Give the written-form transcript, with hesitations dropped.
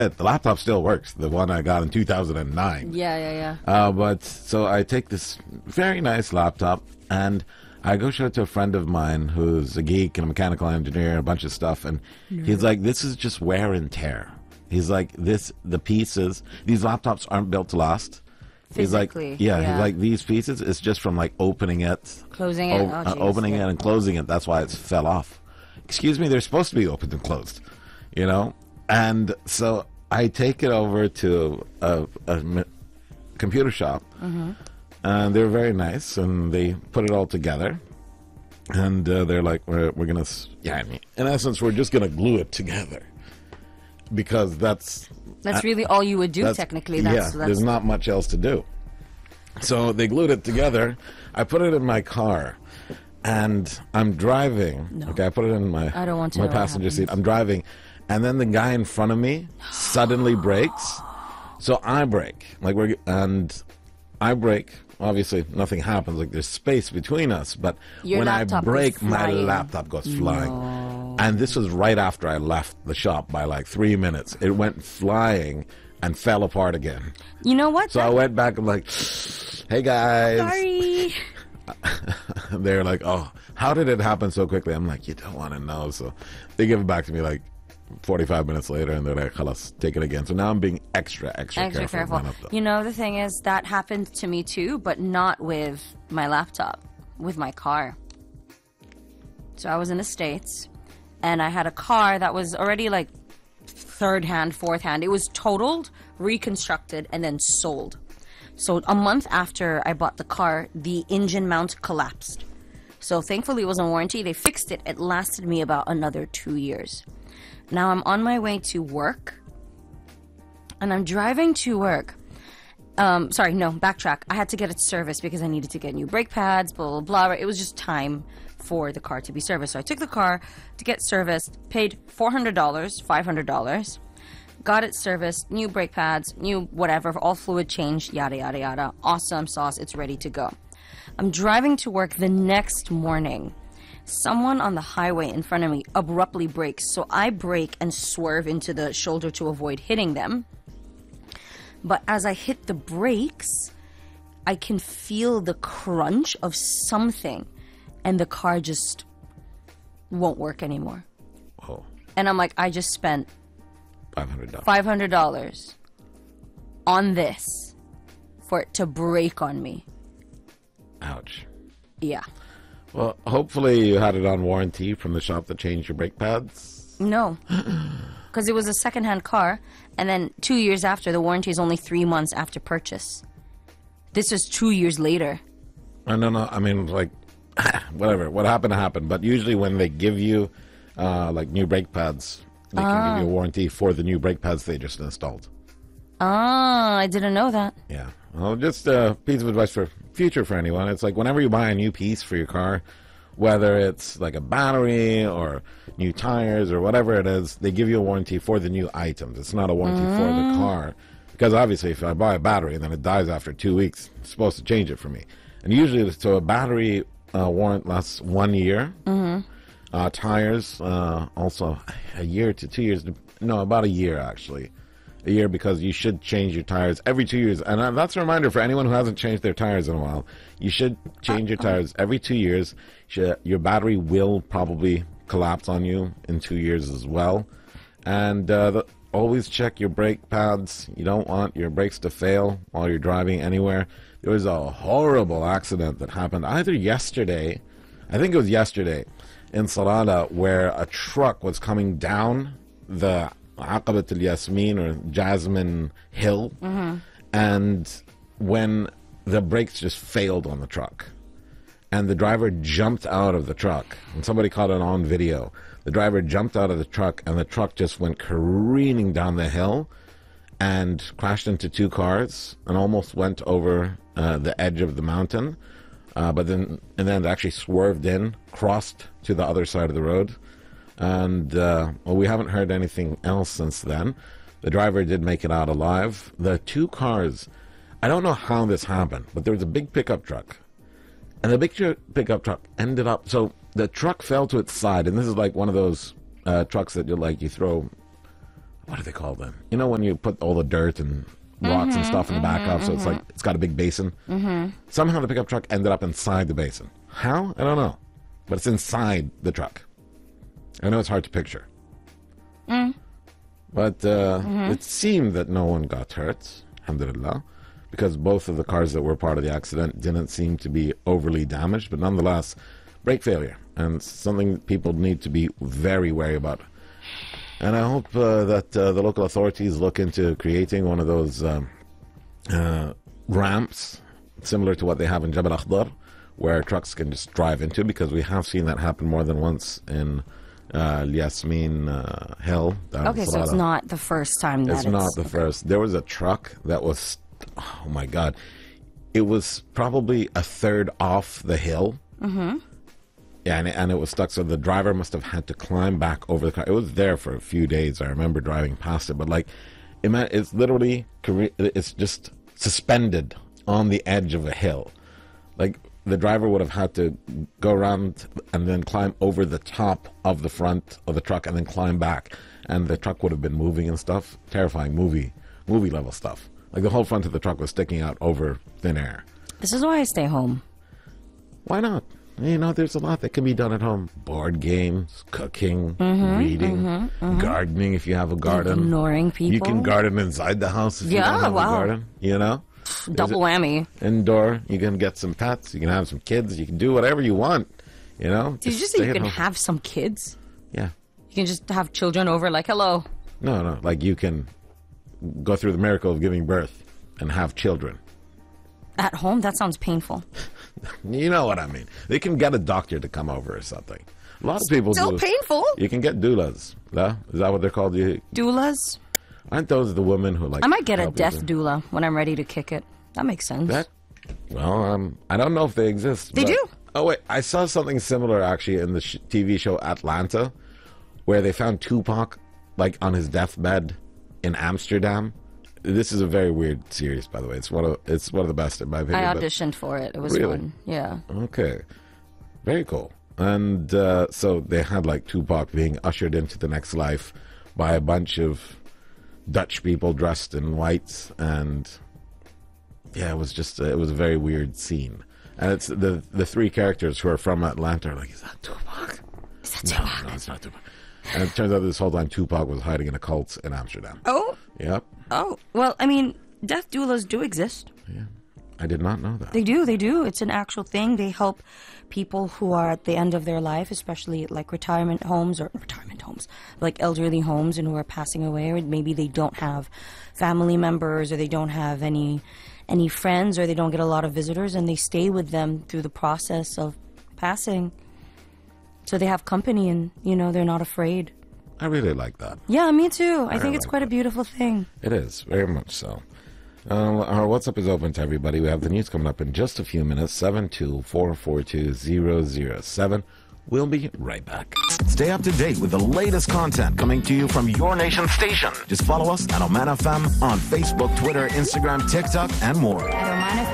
it. The laptop still works. The one I got in 2009. Yeah. But so I take this very nice laptop and I go show it to a friend of mine who's a geek and a mechanical engineer, a bunch of stuff, and he's like, "This is just wear and tear." He's like, "The pieces, these laptops aren't built to last." Physically, he's like, these pieces, it's just from like opening it, closing it, opening it and closing it. That's why it's fell off. Excuse me, they're supposed to be opened and closed, you know. And so I take it over to a computer shop, and they're very nice, and they put it all together. And they're like, we're gonna, in essence, we're just gonna glue it together. Because that's really all you would do, technically. There's not much else to do. So they glued it together. I put it in my car, and I'm driving. No. Okay, I put it in my I don't want to my know what passenger seat. happens. I'm driving, and then the guy in front of me suddenly brakes. So I brake, and I brake. Obviously, nothing happens. Like there's space between us, but Your when I laptop brake, goes my flying. laptop goes flying. And this was right after I left the shop by like 3 minutes. It went flying and fell apart again. You know what? So I went back and like, "Hey guys." Sorry. They're like, "Oh, how did it happen so quickly?" I'm like, "You don't want to know." So they give it back to me like 45 minutes later, and they're like, "Khalas, take it again." So now I'm being extra careful. Careful. You know, the thing is, that happened to me too, but not with my laptop, with my car. So I was in the States, and I had a car that was already like third hand, fourth hand. It was totaled, reconstructed, and then sold. So a month after I bought the car, the engine mount collapsed. So thankfully it was on warranty. They fixed it. It lasted me about another 2 years. Now I'm on my way to work, and I'm driving to work. Backtrack. I had to get it serviced because I needed to get new brake pads, blah, blah, blah. It was just time for the car to be serviced. So I took the car to get serviced, paid $400, $500, got it serviced, new brake pads, new whatever, all fluid changed, yada, yada, yada. Awesome sauce. It's ready to go. I'm driving to work the next morning. Someone on the highway in front of me abruptly brakes, so I brake and swerve into the shoulder to avoid hitting them. But as I hit the brakes, I can feel the crunch of something, and the car just won't work anymore. Oh, And I'm like, I just spent $500. $500 on this for it to break on me. Ouch. Yeah. Well, hopefully you had it on warranty from the shop that changed your brake pads. No. Because it was a secondhand car, and then 2 years after, the warranty is only 3 months after purchase. This was 2 years later. No. I mean, like, whatever. What happened. But usually when they give you, like, new brake pads, they can give you a warranty for the new brake pads they just installed. Ah, I didn't know that. Yeah. Well, just a piece of advice for future for anyone. It's like whenever you buy a new piece for your car, whether it's like a battery or new tires or whatever it is, they give you a warranty for the new items. It's not a warranty for the car. Because obviously if I buy a battery and then it dies after 2 weeks, it's supposed to change it for me. And usually, so a battery warrant lasts 1 year. Tires, also a year to 2 years. No, about a year actually. A year, because you should change your tires every 2 years. And that's a reminder for anyone who hasn't changed their tires in a while. You should change your tires every 2 years. Your battery will probably collapse on you in 2 years as well. And always check your brake pads. You don't want your brakes to fail while you're driving anywhere. There was a horrible accident that happened either yesterday, I think it was yesterday, in Sarada, where a truck was coming down the Aqabat al-Yasmin or Jasmine Hill, and when the brakes just failed on the truck, and the driver jumped out of the truck, and somebody caught it on video. The driver jumped out of the truck, and the truck just went careening down the hill and crashed into two cars and almost went over the edge of the mountain, but then it actually swerved in, crossed to the other side of the road. And, well, we haven't heard anything else since then. The driver did make it out alive. The two cars, I don't know how this happened, but there was a big pickup truck. And the big pickup truck ended up, so the truck fell to its side, and this is like one of those trucks that you throw what do they call them? You know, when you put all the dirt and rocks and stuff in the back of, so it's like it's got a big basin. Somehow the pickup truck ended up inside the basin. How? I don't know, but it's inside the truck. I know it's hard to picture, but it seemed that no one got hurt, alhamdulillah, because both of the cars that were part of the accident didn't seem to be overly damaged, but nonetheless, brake failure, and something people need to be very wary about. And I hope that the local authorities look into creating one of those ramps similar to what they have in Jabal Akhdar, where trucks can just drive into, because we have seen that happen more than once in Yasmin Hill. Okay, so it's not the first time that it's not the first. There was a truck that was, oh my God, it was probably a third off the hill. Yeah, and it was stuck, so the driver must have had to climb back over the car. It was there for a few days. I remember driving past it, but like, it's literally, it's just suspended on the edge of a hill. Like, the driver would have had to go around and then climb over the top of the front of the truck and then climb back, and the truck would have been moving and stuff. Terrifying movie level stuff. Like, the whole front of the truck was sticking out over thin air. This is why I stay home. Why not? You know, there's a lot that can be done at home. Board games, cooking, reading, gardening if you have a garden. Ignoring people. You can garden inside the house if you don't have a garden, you know? Double whammy. Indoor, you can get some pets, you can have some kids, you can do whatever you want, you know? Did you just say you can have some kids? Yeah. You can just have children over like, hello. No, like you can go through the miracle of giving birth and have children. At home? That sounds painful. You know what I mean. They can get a doctor to come over or something. A lot of people Still painful? You can get doulas. No? Is that what they're called? Doulas? Aren't those the women who like... I might get a death doula when I'm ready to kick it. That makes sense. Well, I don't know if they exist. They do. Oh, wait. I saw something similar, actually, in the TV show Atlanta, where they found Tupac, like, on his deathbed in Amsterdam. This is a very weird series, by the way. It's one of the best, in my opinion. I auditioned for it. It was fun. Yeah. Okay. Very cool. And so they had, like, Tupac being ushered into the next life by a bunch of Dutch people dressed in whites, and yeah, it was a very weird scene. And it's the three characters who are from Atlanta are like, is that Tupac? Is that Tupac? No, it's not Tupac. And it turns out this whole time Tupac was hiding in a cult in Amsterdam. Oh? Yep. Oh, well, I mean, death doulas do exist. Yeah. I did not know that. They do. It's an actual thing. They help people who are at the end of their life, especially like retirement homes, like elderly homes, and who are passing away, or maybe they don't have family members, or they don't have any friends, or they don't get a lot of visitors, and they stay with them through the process of passing. So they have company, and, you know, they're not afraid. I really like that. Yeah, me too. I think it's quite a beautiful thing. It is, very much so. Our WhatsApp is open to everybody. We have the news coming up in just a few minutes. 72442-007. We'll be right back. Stay up to date with the latest content coming to you from your nation station. Just follow us at Oman FM on Facebook, Twitter, Instagram, TikTok, and more. At Oman